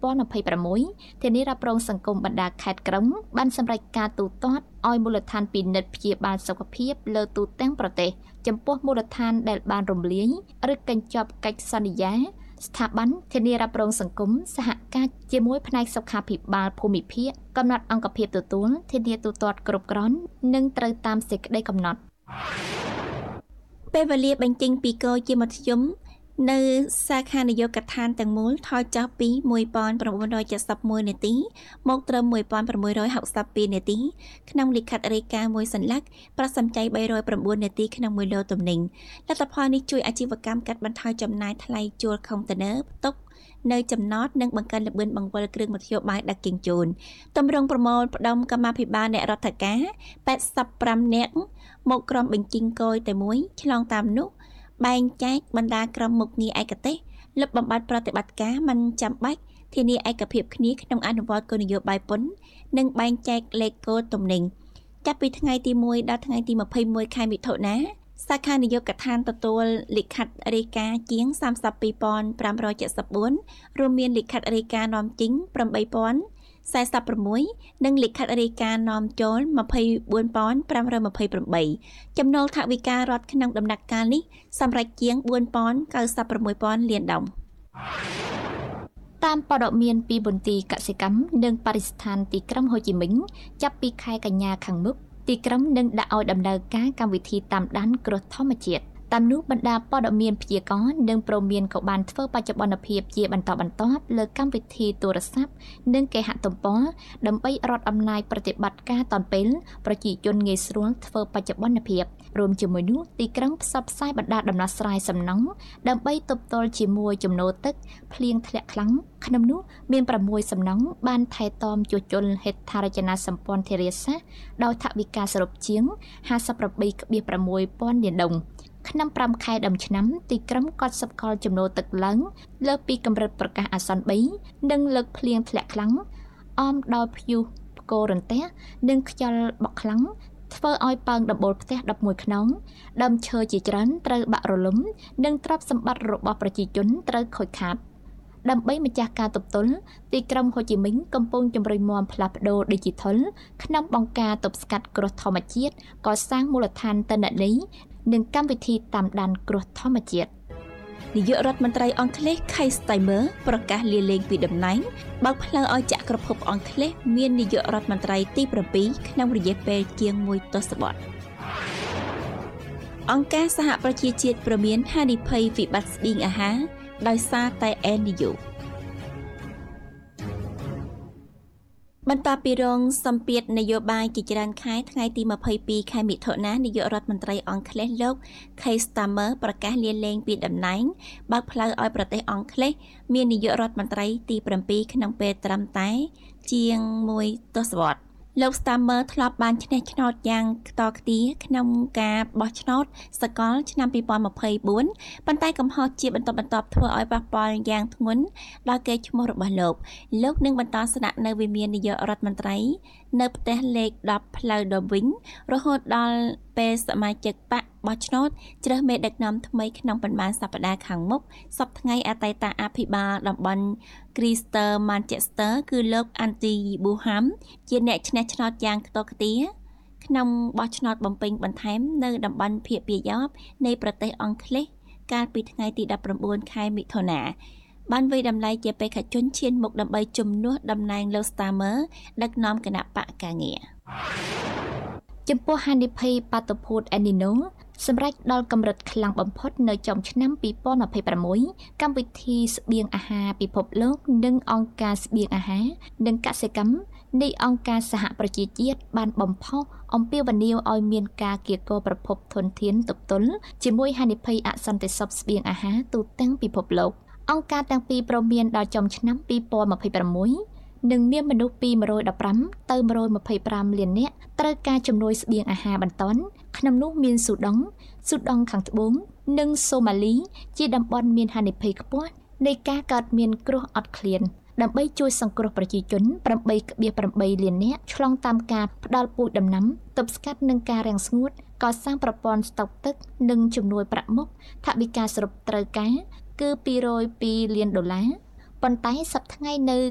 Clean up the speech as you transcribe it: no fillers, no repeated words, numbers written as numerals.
ធានារ៉ាប់រងសង្គមបណ្ដាខេត្តក្រុងបានសម្រេចការទូទាត់ឲ្យមូលដ្ឋានពិនិត្យព្យាបាលសុខភាពលើទូទាំងប្រទេសចំពោះមូលដ្ឋានដែលបានរំលាយឬកញ្ចប់កិច្ចសន្យាស្ថាប័នធានារ៉ាប់រងសង្គមសហការជាមួយផ្នែកសុខាភិបាលភូមិភាគកំណត់អង្គភាពទទួលធានាទូទាត់គ្រប់គ្រាន់និងត្រូវតាមសេចក្តីកំណត់ពេលវេលាបញ្ចេញពីគោជាមធ្យមនៅសាខានយោបាយកដ្ឋានទាំងមូលថយចុះពី 1971 នាទីមកត្រឹម 1662 នាទីក្នុងលិខិតរាយការណ៍មួយសន្លឹកប្រសិនចៃ 309 នាទីក្នុងមួយឡូទំនិញលទ្ធផលនេះជួយអាជីវកម្មកាត់បន្ថយចំណាយថ្លៃជួលខុងតឺន័រផ្ទុកនៅចំណតនិងបង្កើនល្បឿនបង្វិលគ្រឿងមធ្យោបាយដឹកជញ្ជូនទម្រង់ប្រមូលផ្ដុំកម្មាភិបាលអ្នករដ្ឋការ85នាក់មកក្រុមបញ្ជីងគយតែមួយឆ្លងតាមនោះបែងចែកបណ្ដាក្រុមមុខងារឯកទេសលុបបំបាត់ប្រតិបត្តិការមិនចាំបាច់ធានាឯកភាពគ្នាក្នុងអនុវត្តគោលនយោបាយពន្ធនិងបែងចែកលេខកូដទំនិញចាប់ពីថ្ងៃទី1ដល់ថ្ងៃទី21ខែមិថុនាសាខានយោបាយកដ្ឋានទទួលលិខិតរាយការណ៍ជាង 32,574 រួមមានលិខិតរាយការណ៍នាំចេញ 8,046 និងលិខិតរាយការណ៍នាំចូល 24,528 ចំណូលថវិការដ្ឋក្នុងដំណាក់កាលនេះសម្រេចជាង 4,096 លានដុល្លារតាមព័ត៌មានពីមន្ទីរកសិកម្មនិងបរិស្ថានទីក្រុងហូជីមិញចាប់ពីខែកញ្ញាខាងមុខទីក្រុងនឹងដាក់ឲ្យដំណើរការកម្មវិធីតាមដានគ្រោះធម្មជាតិតាមនោះបណ្ដាព័ត៌មានព្យាករណ៍និងព្រមានក៏បានធ្វើបច្ចុប្បន្នភាពជាបន្តបន្ទាប់លើកម្មវិធីទូរស័ព្ទនិងគេហទំព័រដើម្បីរត់អំណាចប្រតិបត្តិការតាន់ពេលប្រជាជនងាយស្រួលធ្វើបច្ចុប្បន្នភាពរួមជាមួយនោះទីក្រុងផ្សព្វផ្សាយបណ្ដាដំណោះស្រាយសំណង់ដើម្បីទប់ទល់ជាមួយចំនួនទឹកភ្លៀងធ្លាក់ខ្លាំងក្នុងនោះមាន6សំណង់បានថែទាំជួសជុលហេដ្ឋារចនាសម្ព័ន្ធធារាសាស្ត្រដោយថវិកាសរុបជាង 58.6 ពាន់លានដុល្លារក្នុង5ខែដើមឆ្នាំទីក្រុងកត់សម្គាល់ចំនួនទឹកឡើងលើសពីកម្រិតប្រកាសអាសន្ន3និងលើកភ្លៀងធ្លាក់ខ្លាំងអមដោយព្យុះផ្គររន្ទះនិងខ្យល់បក់ខ្លាំងធ្វើឲ្យប៉ើងដំបូលផ្ទះ11ខ្នងដើមឈើជាច្រើនត្រូវបាក់រលំនិងទ្រព្យសម្បត្តិរបស់ប្រជាជនត្រូវខូចខាតដើម្បីម្ចាស់ការទប់ទល់ទីក្រុងហូជីមិញកំពុងជំរុញមាំផ្លាស់ប្ដូរ Digital ក្នុងបង្ការទប់ស្កាត់គ្រោះធម្មជាតិកសាងមូលដ្ឋានទិន្នន័យនិងកម្មវិធីតាមដានគ្រោះធម្មជាតិនាយករដ្ឋមន្ត្រីអង់គ្លេស Keir Starmer ប្រកាសលាលែងពីតំណែងបើកផ្លូវឲ្យចក្រភពអង់គ្លេសមាននាយករដ្ឋមន្ត្រីទី7ក្នុងរយៈពេលជាង1ទសវត្សរ៍អង្គការសហប្រជាជាតិព្រមានហានិភ័យវិបត្តិស្បៀងអាហារដោយសារតែអេលនីញ៉ូបន្ទាប់ពីរងសម្ពាធនយោបាយជាច្រើនខែថ្ងៃទី22ខែមិថុនានាយករដ្ឋមន្ត្រីអង់គ្លេសលោក Keir Starmer ប្រកាសលាលែងពីតំណែងបើកផ្លូវឲ្យប្រទេសអង់គ្លេសមាននាយករដ្ឋមន្ត្រីទី7ក្នុងពេលត្រឹមតែជាង1ទសវត្សរ៍លោក Starmer ធ្លាប់បានឈ្នះឆ្នោតយ៉ាងខ្ទរខ្ទារក្នុងការបោះឆ្នោតសកលឆ្នាំ2024ប៉ុន្តែកំហុសជាបន្តបន្ទាប់ធ្វើឲ្យប៉ះពាល់យ៉ាងធ្ងន់ដល់កេរ្តិ៍ឈ្មោះរបស់លោកនឹងបន្តស្នាក់នៅវិមាននាយករដ្ឋមន្ត្រីនៅផ្ទះលេខ10ផ្លូវដបវិញរហូតដល់ពេលសមាជិកបកបោះឆ្នោតជ្រើសមេដឹកនាំថ្មីក្នុងប៉ុន្មានសប្តាហ៍ខាងមុខសប្តាហ៍ថ្ងៃអតីតអភិបាលតំបន់ Greater Manchester គឺលោក Andy Burnham ជាអ្នកឈ្នះឆ្នោតយ៉ាងខ្ទរខ្ទារក្នុងបោះឆ្នោតបំពេញបន្ថែមនៅតំបន់ភាគពាយព្យនៃប្រទេសអង់គ្លេសកាលពីថ្ងៃទី19ខែមិថុនាបានវិយតម្លៃជាបេក្ខជនឈានមុខដើម្បីជំនួសតំណែងលោក Starmer ដឹកនាំគណៈបកការងារចំពោះហានិភ័យបាតុភូតអេលនីណូសម្រាប់ដល់កម្រិតខ្លាំងបំផុតនៅចុងឆ្នាំ2026កម្មវិធីស្បៀងអាហារពិភពលោកនិងអង្គការស្បៀងអាហារនិងកសិកម្មនៃអង្គការសហប្រជាជាតិបានបំផុសអំពាវនាវឲ្យមានការកៀរគរប្រភពធនធានទប់ទល់ជាមួយហានិភ័យអសន្តិសុខស្បៀងអាហារទូទាំងពិភពលោកអង្គការទាំងពីរព្រមមានដល់ចុងឆ្នាំ2026នឹងមានមនុស្សពី115ទៅ125លាននាក់ត្រូវការជំនួយស្បៀងអាហារបន្ទាន់ក្នុងនោះមានស៊ូដង់ខាងត្បូងនិងសូម៉ាលីជាតំបន់មានហានិភ័យខ្ពស់នៃការកើតមានគ្រោះអត់ឃ្លានដើម្បីជួយសង្គ្រោះប្រជាជន 8.8 លាននាក់ឆ្លងតាមការផ្ដល់ពូជដំណាំទប់ស្កាត់នឹងការរាំងស្ងួតកសាងប្រព័ន្ធស្តុកទឹកនិងជំនួយប្រាក់មុខថវិកាសរុបត្រូវការគឺ202លានដុល្លារប៉ុន្តែសប្តាហ៍ថ្ងៃនៅ